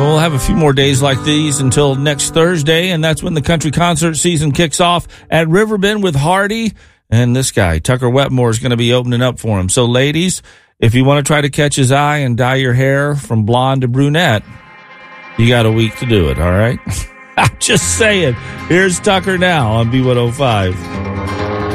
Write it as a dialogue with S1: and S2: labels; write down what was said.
S1: We'll have a few more days like these until next Thursday, and that's when the country concert season kicks off at Riverbend with Hardy. And this guy, Tucker Wetmore, is going to be opening up for him. So, ladies, if you want to try to catch his eye and dye your hair from blonde to brunette, you got a week to do it, all right? I'm just saying. Here's Tucker now on B105.